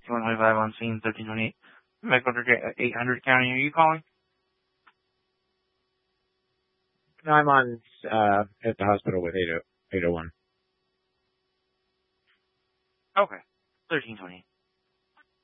125 on scene, 1328. Medical Director 800 County. Are you calling? No, I'm on at the hospital with 801. Okay. 1328.